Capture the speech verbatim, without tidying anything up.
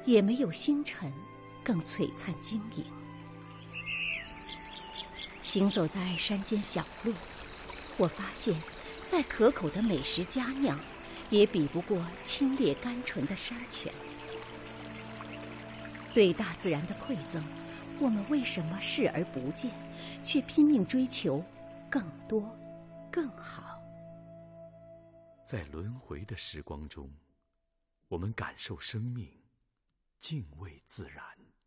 也没有星辰更璀璨晶莹。行走在山间小路，我发现再可口的美食佳酿，也比不过清冽甘醇的山泉。对大自然的馈赠，我们为什么视而不见，却拼命追求更多更好？ 在轮回的时光中，我们感受生命，敬畏自然。